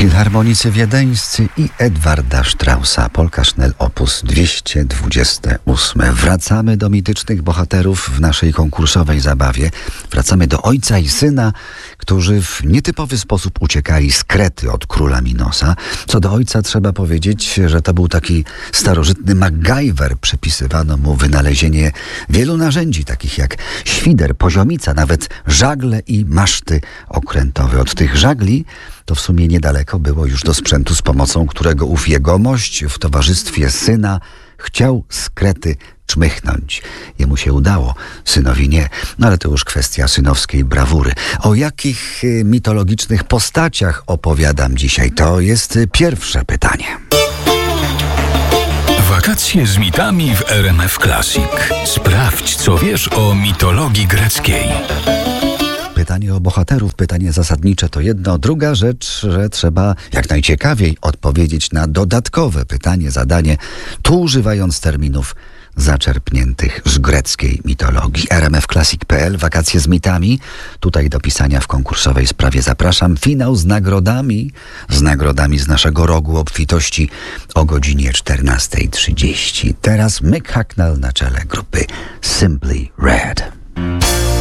Filharmonicy Wiedeńscy i Edwarda Straussa. Polka Schnell op. 228. Wracamy do mitycznych bohaterów w naszej konkursowej zabawie. Wracamy do ojca i syna, którzy w nietypowy sposób uciekali z Krety od króla Minosa. Co do ojca trzeba powiedzieć, że to był taki starożytny MacGyver. Przypisywano mu wynalezienie wielu narzędzi, takich jak świder, poziomica, nawet żagle i maszty okrętowe. Od tych żagli to w sumie niedaleko było już do sprzętu, z pomocą którego ów jegomość w towarzystwie syna chciał z Krety czmychnąć. Jemu się udało, synowi nie. No ale to już kwestia synowskiej brawury. O jakich mitologicznych postaciach opowiadam dzisiaj? To jest pierwsze pytanie. Wakacje z mitami w RMF Classic. Sprawdź, co wiesz o mitologii greckiej. Pytanie o bohaterów, pytanie zasadnicze to jedno. Druga rzecz, że trzeba jak najciekawiej odpowiedzieć na dodatkowe pytanie, zadanie, tu używając terminów zaczerpniętych z greckiej mitologii. rmfclassic.pl, wakacje z mitami. Tutaj do pisania w konkursowej sprawie zapraszam. Finał z nagrodami z naszego rogu obfitości o godzinie 14:30. Teraz Mick Hucknall na czele grupy Simply Red.